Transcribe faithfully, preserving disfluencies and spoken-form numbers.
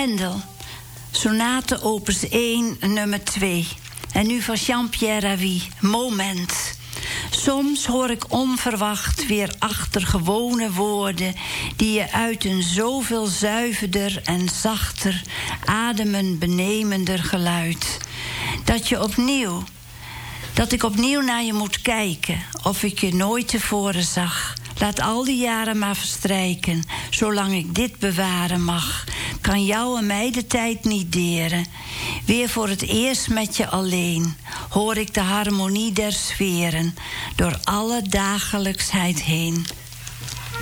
Händel, sonate opus één, nummer twee. En nu van Jean-Pierre Ravi, Moment. Soms hoor ik onverwacht weer achter gewone woorden die je uit een zoveel zuiverder en zachter, ademen benemender geluid. Dat je opnieuw, dat ik opnieuw naar je moet kijken, of ik je nooit tevoren zag. Laat al die jaren maar verstrijken, zolang ik dit bewaren mag. Kan jou en mij de tijd niet deren. Weer voor het eerst met je alleen hoor ik de harmonie der sferen door alle dagelijksheid heen.